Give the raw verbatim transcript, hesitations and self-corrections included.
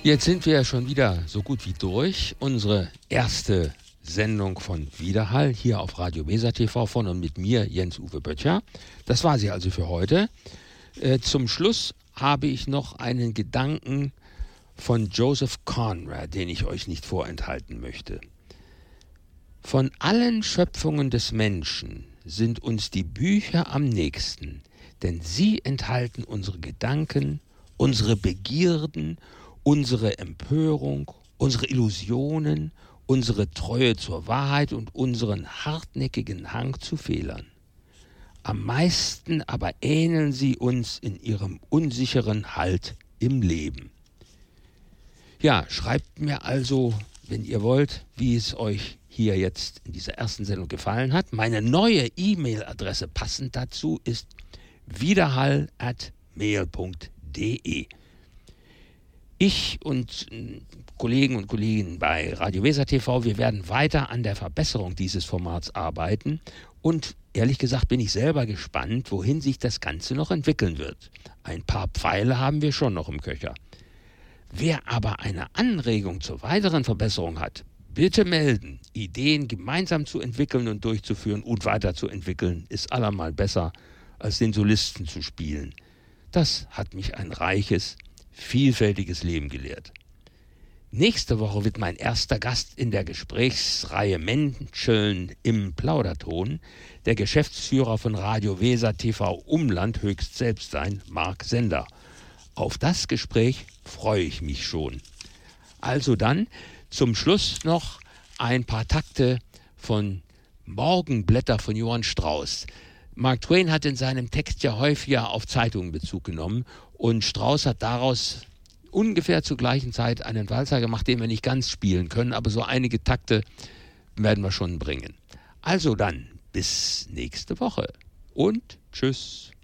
Jetzt sind wir ja schon wieder so gut wie durch. Unsere erste Sendung von Widerhall hier auf Radio Weser T V von und mit mir, Jens-Uwe Böttcher. Das war sie also für heute. Äh, zum Schluss habe ich noch einen Gedanken von Joseph Conrad, den ich euch nicht vorenthalten möchte. Von allen Schöpfungen des Menschen sind uns die Bücher am nächsten, denn sie enthalten unsere Gedanken, unsere Begierden, unsere Empörung, unsere Illusionen, unsere Treue zur Wahrheit und unseren hartnäckigen Hang zu Fehlern. Am meisten aber ähneln sie uns in ihrem unsicheren Halt im Leben. Ja, schreibt mir also, wenn ihr wollt, wie es euch hier jetzt in dieser ersten Sendung gefallen hat. Meine neue E-Mail-Adresse passend dazu ist widerhall at mail punkt de. Ich und Kollegen und Kolleginnen bei Radio Weser T V, wir werden weiter an der Verbesserung dieses Formats arbeiten und ehrlich gesagt bin ich selber gespannt, wohin sich das Ganze noch entwickeln wird. Ein paar Pfeile haben wir schon noch im Köcher. Wer aber eine Anregung zur weiteren Verbesserung hat, bitte melden. Ideen gemeinsam zu entwickeln und durchzuführen und weiterzuentwickeln ist allemal besser, als den Solisten zu spielen. Das hat mich ein reiches, vielfältiges Leben gelehrt. Nächste Woche wird mein erster Gast in der Gesprächsreihe Menscheln im Plauderton der Geschäftsführer von Radio Weser T V Umland höchst selbst sein, Marc Sender. Auf das Gespräch freue ich mich schon. Also dann zum Schluss noch ein paar Takte von Morgenblätter von Johann Strauß. Mark Twain hat in seinem Text ja häufiger auf Zeitungen Bezug genommen und Strauß hat daraus ungefähr zur gleichen Zeit einen Walzer gemacht, den wir nicht ganz spielen können, aber so einige Takte werden wir schon bringen. Also dann, bis nächste Woche und tschüss.